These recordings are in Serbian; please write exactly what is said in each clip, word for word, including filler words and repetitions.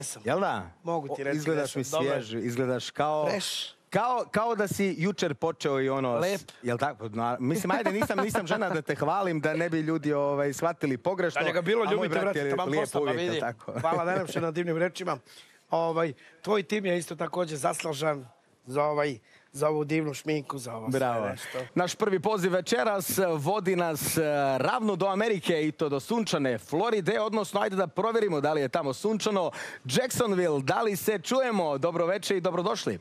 Jel da? Mogu ti reći izgledaš mi svjež, izgledaš kao... Fresh. Kao, kao da si jučer počeo i ono... Lep. Jel tako? No, mislim, ajde, nisam, nisam žena da te hvalim, da ne bi ljudi ovaj, shvatili pogrešno. Da njega bilo, a moj ljubite, brat je vrati, taman lijep posla, pa uvijek, vidi. jel tako? Hvala najlepše na divnim rečima. Ovaj, tvoj tim je isto također zaslužan za, ovaj, za ovu divnu šminku, za ovo Bravo. sve nešto. Naš prvi poziv večeras vodi nas eh, ravno do Amerike i to do sunčane Floride, odnosno ajde da provjerimo da li je tamo sunčano. Jacksonville, da li se čujemo? Dobro večer i dobrodošli.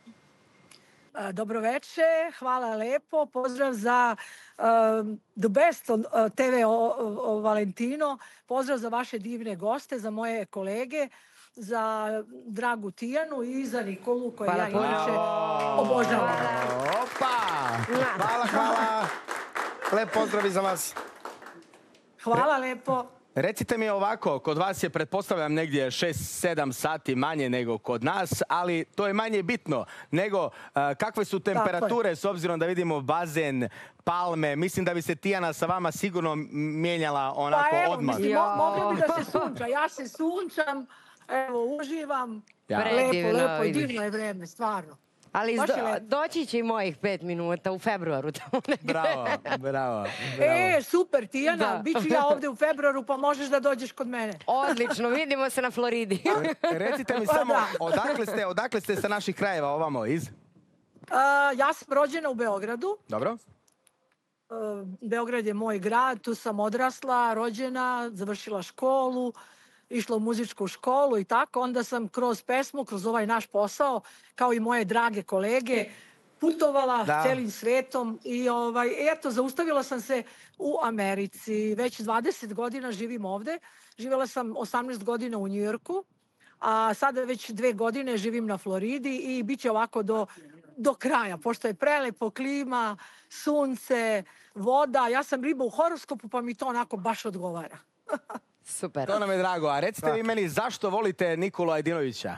Dobro večer, hvala lepo. Pozdrav za uh, The Best on, uh, te ve o, o, o Valentino. Pozdrav za vaše divne goste, za moje kolege, za dragu Tijanu i za Nikolu koju ja inače obožavam. Opa! Hvala, hvala. Lep pozdrav i za vas. Hvala lepo. Recite mi ovako, kod vas je, pretpostavljam, negdje šest sedam sati manje nego kod nas, ali to je manje bitno nego uh, kakve su temperature s obzirom da vidimo bazen, palme. Mislim da bi se Tijana sa vama sigurno mijenjala onako pa evo, odmah. Mislim, mo moglo bi da se sunča. Ja se sunčam, evo, uživam. Ja. Lepo, lepo i divno je vreme, stvarno. Ali do, doći će i mojih pet minuta u februaru. Bravo, bravo, bravo. E, super, Tijana, bit ću ja ovdje u februaru, pa možeš da dođeš kod mene. Odlično, vidimo se na Floridi. Recite mi samo, odakle ste, odakle ste sa naših krajeva ovamo, iz? Uh, ja sam rođena u Beogradu. Dobro. Uh, Beograd je moj grad, tu sam odrasla, rođena, završila školu, išla u muzičku školu i tako. Onda sam kroz pesmu, kroz ovaj naš posao, kao i moje drage kolege, putovala da. celim svetom i ovaj, eto, zaustavila sam se u Americi. Već dvadeset godina živim ovde. Živjela sam osamnaest godina u Njujorku, a sada već dve godine živim na Floridi i bit će ovako do, do kraja, pošto je prelepo klima, sunce, voda. Ja sam riba u horoskopu, pa mi to onako baš odgovara. Super. To nam je drago. A recite vi meni, zašto volite Nikolu Ajdinovića?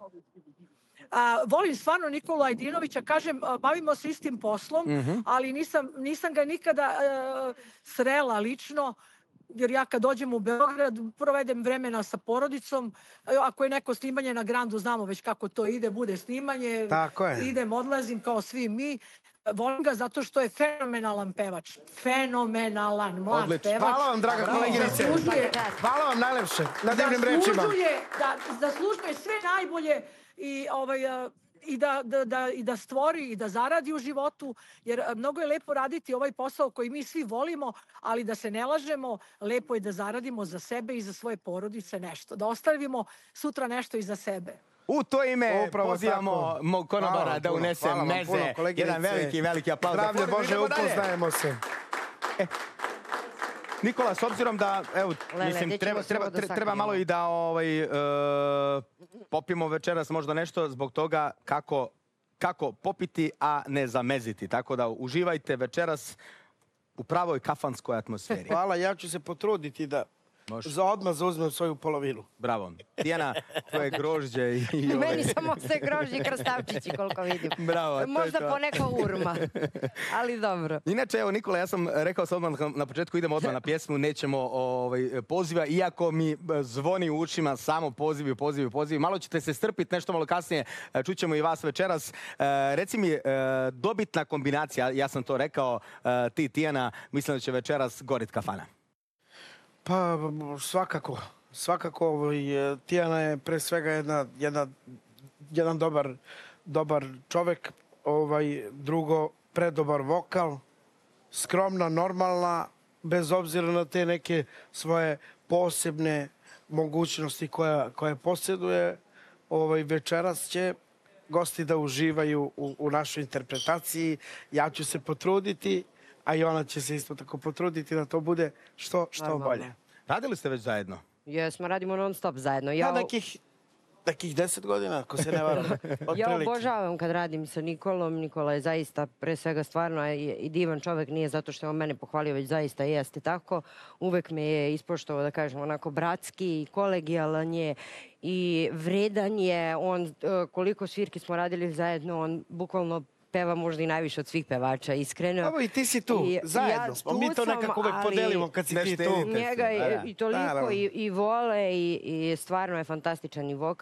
A, volim stvarno Nikolu Ajdinovića, kažem, bavimo se istim poslom, mm-hmm. ali nisam, nisam ga nikada uh, srela lično, jer ja kad dođem u Beograd, provedem vremena sa porodicom. Ako je neko snimanje na Grandu, znamo već kako to ide, bude snimanje. Tako je. Idem, odlazim kao svi mi. Volim ga zato što je fenomenalan pevač. Fenomenalan, mlad Odlično. pevač. Hvala vam, draga koleginice. Hvala vam najlepše na divnim rečima. Zaslužuje, da, zaslužuje sve najbolje i ovaj... I da, da, da, i da stvori i da zaradi u životu, jer mnogo je lepo raditi ovaj posao koji mi svi volimo, ali da se ne lažemo, lepo je da zaradimo za sebe i za svoje porodice nešto, da ostavimo sutra nešto i za sebe. U to ime Upravo pozivamo tako. mog konobara Hvala da puno, unese hvala meze. puno, Jedan veliki, veliki aplauz. Zdravlje Bože, upoznajemo se. E, Nikola, s obzirom da, evo, Lele, mislim, treba, treba, da treba malo i da ovaj, uh, popimo večeras možda nešto zbog toga kako, kako popiti, a ne zameziti. Tako da uživajte večeras u pravoj kafanskoj atmosferi. Hvala, ja ću se potruditi da Može. za odmah zauzmem svoju polovinu. Bravo. Tijana, tvoje grožđe i... i ove... Meni samo se grožđe i krastavčići koliko vidim. Bravo, to možda je to. po neka urma, ali dobro. Inače, evo Nikola, ja sam rekao sad odmah na početku, idemo odmah na pjesmu, nećemo ovaj, poziva, iako mi zvoni u ušima samo pozivi, pozivi, pozivi. Malo ćete se strpiti, nešto malo kasnije, čućemo i vas večeras. E, reci mi, e, dobitna kombinacija, ja sam to rekao, e, ti Tijana, mislim da će večeras gorit kafana. Pa svakako, svakako ovaj, Tijana je pre svega jedna, jedna, jedan dobar, dobar čovek, ovaj, drugo predobar vokal, skromna, normalna, bez obzira na te neke svoje posebne mogućnosti koje, koje posjeduje. Ovaj, večeras će gosti da uživaju u, u našoj interpretaciji. Ja ću se potruditi, a i ona će se isto tako potruditi da to bude što, što Normalno. bolje. Radili ste već zajedno? Jesmo, radimo non stop zajedno. Ja, nekih, nekih deset godina, ako se ne varam. Ja obožavam kad radim sa Nikolom. Nikola je zaista, pre svega stvarno, i divan čovek, nije zato što je on mene pohvalio, već zaista jeste tako. Uvek me je ispoštovao, da kažem, onako bratski, kolegijalan je i vredan je. On, koliko svirki smo radili zajedno, on bukvalno peva možda i najviše od svih pevača, iskreno. Evo i ti si tu, I- zajedno ja smo. Mi tu to sam, nekako uvek ali podelimo kad si Ne ti tu. štedite. Njega Da, je da. i toliko Naravno. i, i vole i, i stvarno je fantastičan i vokal.